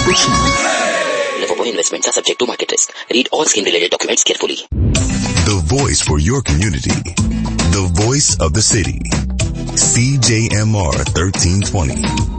Never investments are subject to market risk. Read all scheme-related documents carefully. The voice for your community. The voice of the city. CJMR 1320.